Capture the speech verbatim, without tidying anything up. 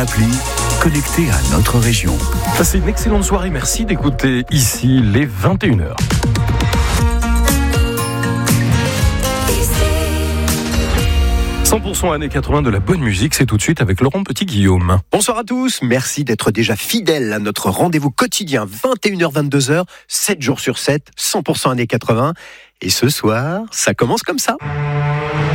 appli connectée à notre région. Passez une excellente soirée, merci d'écouter ici les vingt et une heures. cent pour cent années quatre-vingts de la bonne musique, c'est tout de suite avec Laurent Petit-Guillaume. Bonsoir à tous, merci d'être déjà fidèles à notre rendez-vous quotidien vingt et une heures vingt-deux heures, sept jours sur sept, cent pour cent années quatre-vingts. Et ce soir, ça commence comme ça.